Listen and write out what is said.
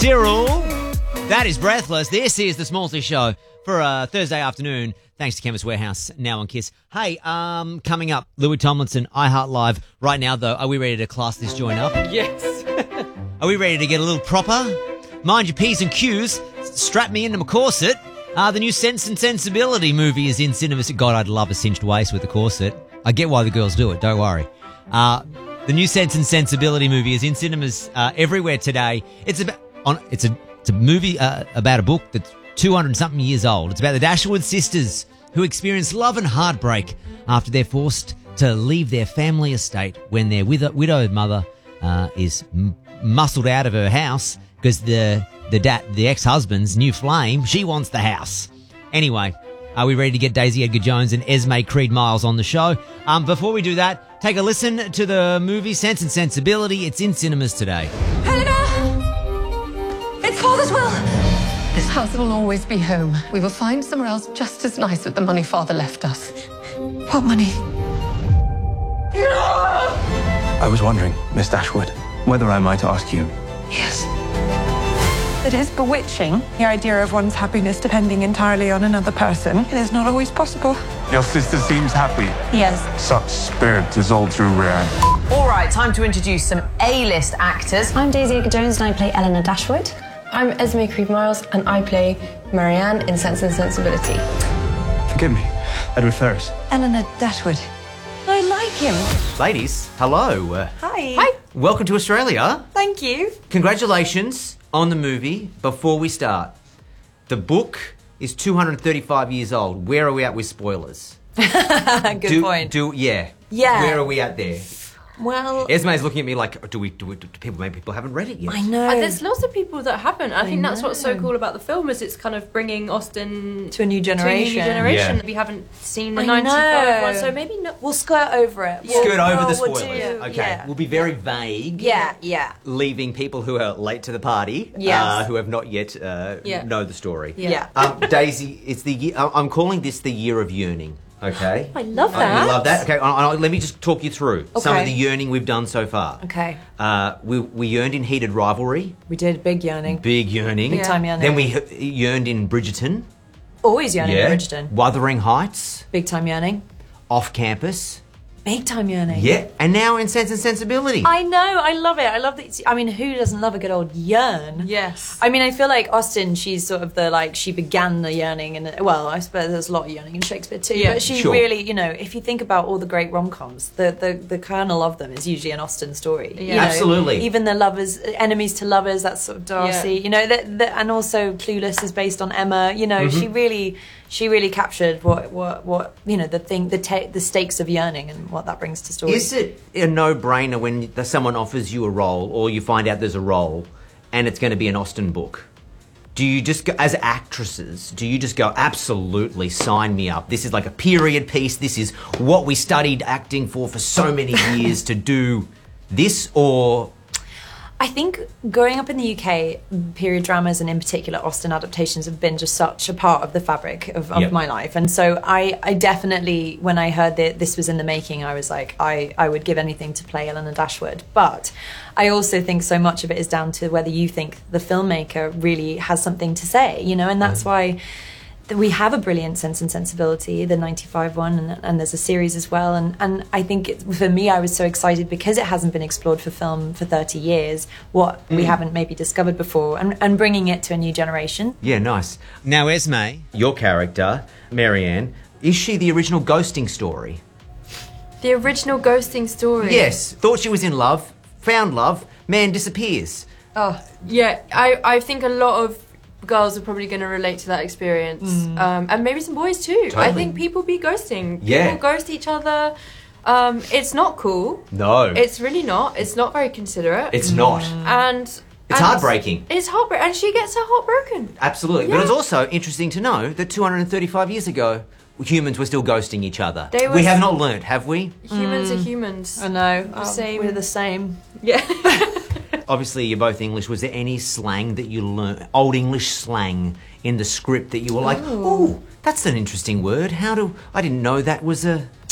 Cyril. That is Breathless. This is the Smallsy Show for Thursday afternoon. Thanks to Chemist Warehouse, now on Kiss. Hey, coming up, Louis Tomlinson, iHeart Live. Right now, though, are we ready to class this joint up? Yes. Are we ready to get a little proper? Mind your P's and Q's. Strap me into my corset. The new Sense and Sensibility movie is in cinemas. God, I'd love a cinched waist with a corset. I get why the girls do it, don't worry. The new Sense and Sensibility movie is in cinemas everywhere today. It's a movie about a book that's 200-something years old. It's about the Dashwood sisters who experience love and heartbreak after they're forced to leave their family estate when their widowed mother is muscled out of her house because the ex-husband's new flame, she wants the house. Anyway, are we ready to get Daisy Edgar-Jones and Esme Creed Miles on the show? Before we do that, take a listen to the movie Sense and Sensibility. It's in cinemas today. Helena! It's Father's will! This house will always be home. We will find somewhere else just as nice with the money Father left us. What money? I was wondering, Miss Dashwood, whether I might ask you. Yes. It is bewitching, the idea of one's happiness depending entirely on another person. It is not always possible. Your sister seems happy. Yes. Such spirit is all too rare. All right, time to introduce some A-list actors. I'm Daisy Edgar-Jones and I play Eleanor Dashwood. I'm Esme Creed Miles and I play Marianne in Sense and Sensibility. Forgive me, Edward Ferrars. Eleanor Dashwood. I like him. Ladies, hello. Hi. Hi. Welcome to Australia. Thank you. Congratulations on the movie. Before we start, the book is 235 years old. Where are we at with spoilers? Good point. Yeah. Yeah. Where are we at there? Well, Esme's looking at me like, do people haven't read it yet? I know. There's lots of people that haven't. I think that's what's so cool about the film is it's kind of bringing Austen to a new generation. Yeah. We haven't seen the I 95 one, know. so maybe not. We'll skirt over it. Skirt over the We'll spoilers. do- Okay, yeah. we'll be very vague. Yeah. Leaving people who are late to the party, Yes. who have not yet know the story. Yeah. Daisy, it's the year, I'm calling this the year of yearning. Okay. I love that. You love that? Okay, let me just talk you through some of Okay. the yearning we've done so far. Okay. We yearned in Heated Rivalry. We did big yearning. Big yearning. Big time yearning. Then we yearned in Bridgerton. Always yearning in Bridgerton. Wuthering Heights. Big time yearning. Off Campus. Big time yearning. Yeah. And now in Sense and Sensibility. I know. I love it. I love that. I mean, who doesn't love a good old yearn? Yes. I mean, I feel like Austen, she's sort of she began the yearning, and well, I suppose there's a lot of yearning in Shakespeare too. Yeah, but she sure. really, if you think about all the great rom-coms, the kernel of them is usually an Austen story. Yeah. You know, Absolutely. Even the lovers, enemies to lovers, that's sort of Darcy. Yeah. You know, and also Clueless is based on Emma. You know, she really captured what the stakes of yearning and what that brings to story. Is it a no-brainer when someone offers you a role or you find out there's a role and it's going to be an Austen book? Do you just go, as actresses, absolutely, sign me up? This is like a period piece. This is what we studied acting for so many years to do this, or... I think growing up in the UK, period dramas and in particular Austen adaptations have been just such a part of the fabric of my life. And so I definitely, when I heard that this was in the making, I was like, I would give anything to play Eleanor Dashwood. But I also think so much of it is down to whether you think the filmmaker really has something to say, and that's why we have a brilliant Sense and Sensibility, the 95 one, and there's a series as well. And I think for me, I was so excited because it hasn't been explored for film for 30 years, what we haven't maybe discovered before, and bringing it to a new generation. Yeah, nice. Now, Esme, your character, Marianne, is she the original ghosting story? The original ghosting story. Yes. Thought she was in love, found love, man disappears. Oh, yeah. I think a lot of girls are probably going to relate to that experience. And maybe some boys too. Totally. I think people be ghosting. Yeah. People ghost each other. It's not cool. No. It's really not. It's not very considerate. It's not. And It's heartbreaking. It's heartbreaking. And she gets her heart broken. Absolutely. Yeah. But it's also interesting to know that 235 years ago, humans were still ghosting each other. We have not learnt, have we? Humans are humans. I know. We're the same. Yeah. Obviously, you're both English. Was there any slang that you learned, Old English slang, in the script that you were like, ooh, that's an interesting word. I didn't know that was a...